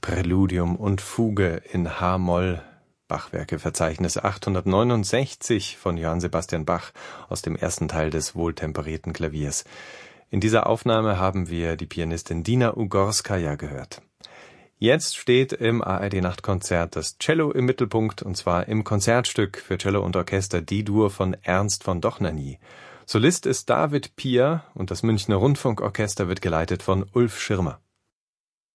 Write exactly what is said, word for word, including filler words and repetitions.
Präludium und Fuge in H-Moll, Bachwerkeverzeichnis achthundertneunundsechzig von Johann Sebastian Bach aus dem ersten Teil des wohltemperierten Klaviers. In dieser Aufnahme haben wir die Pianistin Dina Ugorskaja gehört. Jetzt steht im A R D-Nachtkonzert das Cello im Mittelpunkt, und zwar im Konzertstück für Cello und Orchester D-Dur von Ernst von Dohnanyi. Solist ist David Pier und das Münchner Rundfunkorchester wird geleitet von Ulf Schirmer.